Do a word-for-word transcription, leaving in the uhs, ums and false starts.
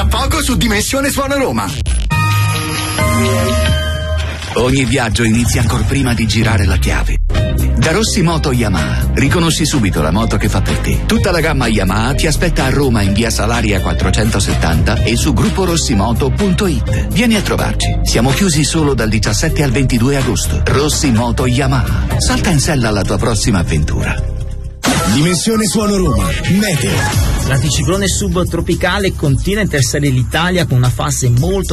Tra poco su Dimensione Suono Roma. Ogni viaggio inizia ancor prima di girare la chiave. Da Rossi Moto Yamaha riconosci subito la moto che fa per te. Tutta la gamma Yamaha ti aspetta a Roma in via Salaria quattrocentosettanta e su gruppo rossimoto punto it. Vieni a trovarci. Siamo chiusi solo dal diciassette al ventidue agosto. Rossi Moto Yamaha. Salta in sella alla tua prossima avventura. Dimensione Suono Roma. Meteo. L'anticiclone subtropicale continua a interessare l'Italia con una fase molto